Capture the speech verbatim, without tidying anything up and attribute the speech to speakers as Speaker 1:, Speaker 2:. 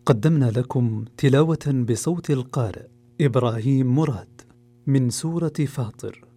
Speaker 1: قدمنا لكم تلاوة بصوت القارئ إبراهيم مراد من سورة فاطر.